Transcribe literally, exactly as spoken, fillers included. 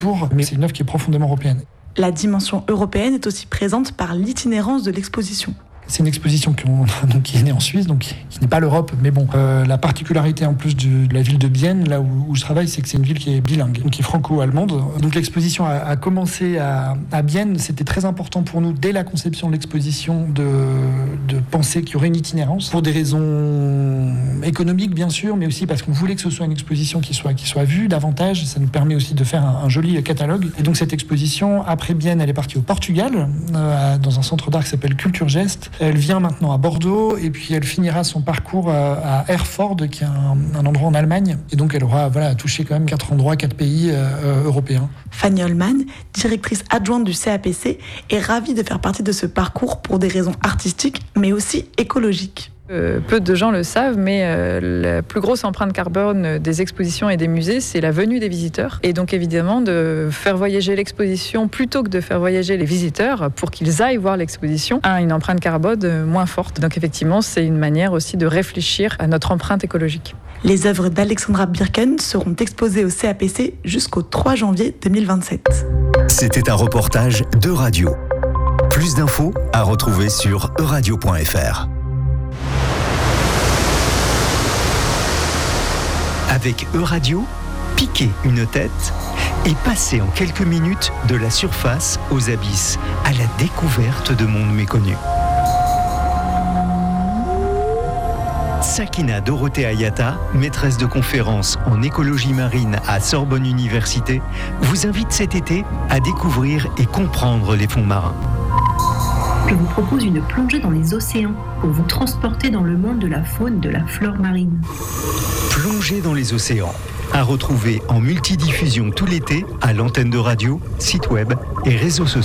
pour, mais c'est une œuvre qui est profondément européenne. La dimension européenne est aussi présente par l'itinérance de l'exposition. C'est une exposition qui, on, donc, qui est née en Suisse, donc qui n'est pas l'Europe, mais bon, euh, la particularité en plus de, de la ville de Bienne, là où, où je travaille, c'est que c'est une ville qui est bilingue, donc qui est franco-allemande. Donc l'exposition a, a commencé à, à Bienne. C'était très important pour nous, dès la conception de l'exposition, de, de penser qu'il y aurait une itinérance, pour des raisons économiques bien sûr, mais aussi parce qu'on voulait que ce soit une exposition qui soit, qui soit vue davantage. Ça nous permet aussi de faire un, un joli catalogue. Et donc cette exposition, après Bienne, elle est partie au Portugal, euh, dans un centre d'art qui s'appelle Culture Geste. Elle vient maintenant à Bordeaux et puis elle finira son parcours à Erfurt, qui est un, un endroit en Allemagne. Et donc elle aura voilà, touché quand même quatre endroits, quatre pays euh, européens. Fanny Holman, directrice adjointe du C A P C, est ravie de faire partie de ce parcours pour des raisons artistiques, mais aussi écologiques. Euh, peu de gens le savent, mais euh, la plus grosse empreinte carbone des expositions et des musées, c'est la venue des visiteurs. Et donc évidemment, de faire voyager l'exposition plutôt que de faire voyager les visiteurs pour qu'ils aillent voir l'exposition a une empreinte carbone moins forte. Donc effectivement, c'est une manière aussi de réfléchir à notre empreinte écologique. Les œuvres d'Alexandra Birken seront exposées au C A P C jusqu'au trois janvier deux mille vingt-sept. C'était un reportage d'Euradio. Plus d'infos à retrouver sur euradio point f r. Avec Euradio, piquez une tête et passez en quelques minutes de la surface aux abysses, à la découverte de mondes méconnus. Sakina Dorothée Ayata, maîtresse de conférences en écologie marine à Sorbonne Université, vous invite cet été à découvrir et comprendre les fonds marins. Je vous propose une plongée dans les océans pour vous transporter dans le monde de la faune, de la flore marine. Plongée dans les océans, à retrouver en multidiffusion tout l'été à l'antenne de radio, site web et réseaux sociaux.